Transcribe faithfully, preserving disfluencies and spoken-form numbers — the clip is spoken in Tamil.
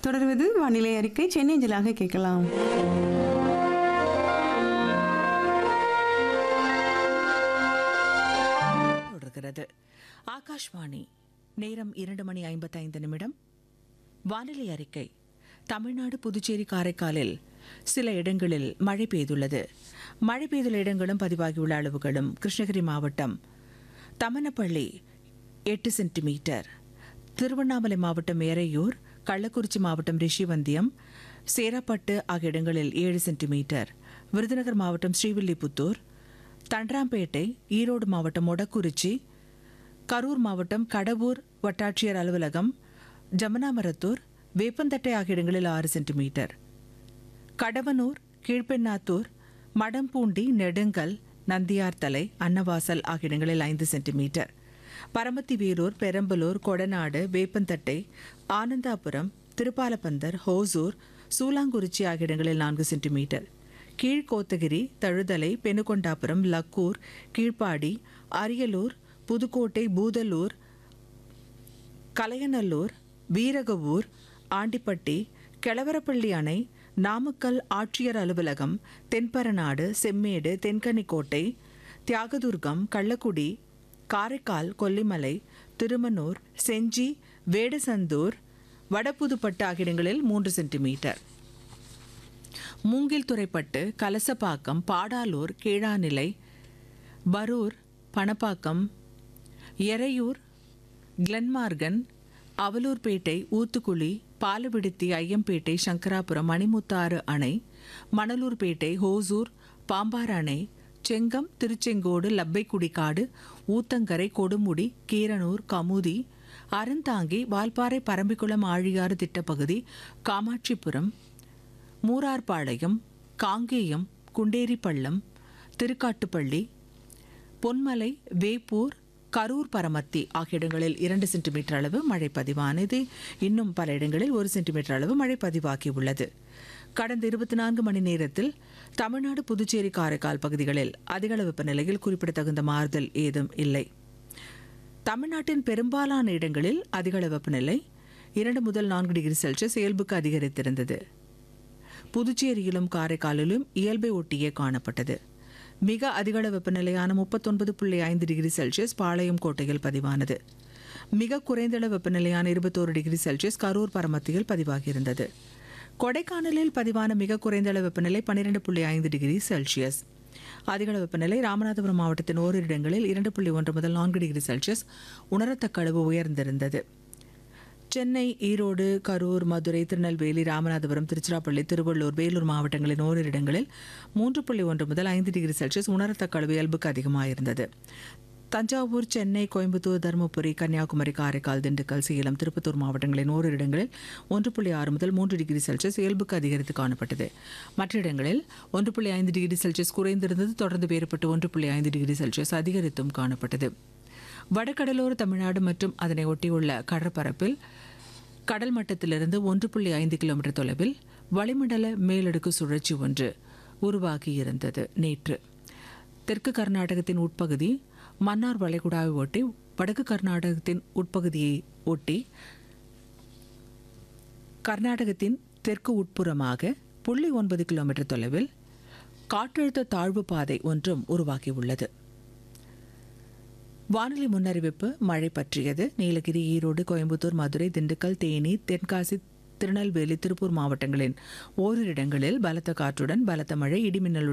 தொடர்வது வானிலை அறிக்கை சென்னை அஞ்சலாக கேட்கலாம். தொடர்கிறது. ஆகாஷ்வாணி. நேரம் இரண்டு மணி ஐம்பத்தைந்து நிமிடம். வானிலை அறிக்கை. தமிழ்நாடு, புதுச்சேரி, காரைக்காலில் சில இடங்களில் மழை பெய்துள்ளது. மழை பெய்துள்ள இடங்களும் பதிவாகியுள்ள அளவுகளும்: கிருஷ்ணகிரி மாவட்டம் தமனப்பள்ளி எட்டு சென்டிமீட்டர், திருவண்ணாமலை மாவட்டம் ஏரையூர், கள்ளக்குறிச்சி மாவட்டம் ரிஷிவந்தியம், சேராப்பட்டு ஆகிய இடங்களில் ஏழு சென்டிமீட்டர், விருதுநகர் மாவட்டம் ஸ்ரீவில்லிபுத்தூர், தண்டராம்பேட்டை, ஈரோடு மாவட்டம் மொடக்குறிச்சி, கரூர் மாவட்டம் கடவூர் வட்டாட்சியர் அலுவலகம், ஜமனாமரத்தூர், வேப்பந்தட்டை ஆகிய இடங்களில் ஆறு சென்டிமீட்டர், கடவனூர், கீழ்பெண்ணாத்தூர், மடம்பூண்டி, நெடுங்கல், நந்தியார்தலை, அன்னவாசல் ஆகிய இடங்களில் ஐந்து சென்டிமீட்டர், பரமத்தி வீரூர், பெரம்பலூர், கொடநாடு, வேப்பந்தட்டை, ஆனந்தாபுரம், திருப்பாலப்பந்தர், ஹோசூர், சூலாங்குறிச்சி ஆகிய இடங்களில் நான்கு சென்டிமீட்டர், கீழ்கோத்தகிரி, தழுதலை, பெனுகொண்டாபுரம், லக்கூர், கீழ்ப்பாடி, அரியலூர், புதுக்கோட்டை, பூதலூர், கலையநல்லூர், வீரகவூர், ஆண்டிப்பட்டி, கெளவரப்பள்ளி அணை, நாமக்கல் ஆட்சியர் அலுவலகம், தென்பரநாடு, செம்மேடு, தென்கனிக்கோட்டை, தியாகதுர்கம், கள்ளக்குடி, காரைக்கால், கொல்லிமலை, திருமனூர், செஞ்சி, வேடசந்தூர், வடபுதுப்பட்டு ஆகிய இடங்களில் மூன்று சென்டிமீட்டர், மூங்கில்துறைப்பட்டு, கலசப்பாக்கம், பாடாலூர், கீழாநிலை, பரூர், பணப்பாக்கம், எரையூர், கிளன்மார்கன், அவலூர்பேட்டை, ஊத்துக்குளி, பாலவிடுத்தி, ஐயம்பேட்டை, சங்கராபுரம், மணிமுத்தாறு அணை, மணலூர்பேட்டை, ஹோசூர், பாம்பாறு அணை, செங்கம், திருச்செங்கோடு, லப்பைக்குடிக்காடு, ஊத்தங்கரை, கொடுமுடி, கீரனூர், கமுதி, அறந்தாங்கி, வால்பாறை, பரம்பிக்குளம், ஆழியாறு திட்டப்பகுதி, காமாட்சிபுரம், மூரார்பாளையம், காங்கேயம், குண்டேரிப்பள்ளம், திருக்காட்டுப்பள்ளி, பொன்மலை, வேப்பூர், கரூர், பரமத்தி ஆகிய இடங்களில் இரண்டு சென்டிமீட்டர் அளவு மழை பதிவானது. இன்னும் பல இடங்களில் ஒரு சென்டிமீட்டர் அளவு மழை பதிவாகியுள்ளது. கடந்த இருபத்தி நான்கு மணி நேரத்தில் தமிழ்நாடு, புதுச்சேரி, காரைக்கால் பகுதிகளில் அதிகளவு வெப்பநிலையில் குறிப்பிடத்தகுந்த மாறுதல் ஏதும் இல்லை. தமிழ்நாட்டின் பெரும்பாலான இடங்களில் அதிகளவு வெப்பநிலை இரண்டு முதல் நான்கு டிகிரி செல்சியஸ் இயல்புக்கு அதிகரித்திருந்தது. புதுச்சேரியிலும் காரைக்காலிலும் இயல்பை ஒட்டியே காணப்பட்டது. மிக அதிகளவு வெப்பநிலையான முப்பத்தொன்பது புள்ளி ஐந்து டிகிரி செல்சியஸ் பாளையம் கோட்டையில் பதிவானது. மிக குறைந்தளவு வெப்பநிலையான இருபத்தோரு டிகிரி செல்சியஸ் கரூர், பரமத்தியில் பதிவாகியிருந்தது. கொடைக்கானலில் பதிவான மிக குறைந்தளவு வெப்பநிலை பன்னிரண்டு புள்ளி ஐந்து டிகிரி செல்சியஸ். அதிகளவு வெப்பநிலை ராமநாதபுரம் மாவட்டத்தின் ஓரிரு இடங்களில் இரண்டு புள்ளி ஒன்று முதல் நான்கு டிகிரி செல்சியஸ் உணரத்தக்க அளவு உயர்ந்திருந்தது. சென்னை, ஈரோடு, கரூர், மதுரை, திருநெல்வேலி, ராமநாதபுரம், திருச்சிராப்பள்ளி, திருவள்ளூர், வேலூர் மாவட்டங்களின் ஓரிரு இடங்களில் மூன்று புள்ளி ஒன்று முதல் ஐந்து டிகிரி செல்சியஸ் உணரத்தக்க அளவு இயல்புக்கு அதிகமாயிருந்தது. தஞ்சாவூர், சென்னை, கோயம்புத்தூர், தருமபுரி, கன்னியாகுமரி, காரைக்கால், திண்டுக்கல், சேலம், திருப்பத்தூர் மாவட்டங்களின் ஓரிரு இடங்களில் ஒன்று புள்ளி ஆறு முதல் மூன்று டிகிரி செல்சியஸ் இயல்புக்கு அதிகரித்து காணப்பட்டது. மற்ற இடங்களில் ஒன்று புள்ளி ஐந்து டிகிரி செல்சியஸ் குறைந்திருந்தது. தொடர்ந்து வேறுபட்டு ஒன்று புள்ளி ஐந்து டிகிரி செல்சியஸ் அதிகரித்தும் காணப்பட்டது. வடகடலோர தமிழ்நாடு மற்றும் அதனை ஒட்டியுள்ள கடற்பரப்பில் கடல் மட்டத்திலிருந்து ஒன்று புள்ளி ஐந்து கிலோமீட்டர் தொலைவில் வளிமண்டல மேலடுக்கு சுழற்சி ஒன்று உருவாகியிருந்தது. நேற்று தெற்கு கர்நாடகத்தின் உட்பகுதி மன்னார் வளைகுடாவை ஒட்டி வடக்கு கர்நாடகத்தின் உட்பகுதியை ஒட்டி கர்நாடகத்தின் தெற்கு உட்புறமாக புள்ளி ஒன்பது கிலோமீட்டர் தொலைவில் காற்றழுத்த தாழ்வு பாதை ஒன்றும் உருவாகியுள்ளது. வானிலை முன்னறிவிப்பு மழை பற்றியது. நீலகிரி, ஈரோடு, கோயம்புத்தூர், மதுரை, திண்டுக்கல், தேனி, தென்காசி, திருநெல்வேலி, திருப்பூர் மாவட்டங்களின் ஓரிரு இடங்களில் பலத்த காற்றுடன் பலத்த மழை, இடிமின்னலுடன்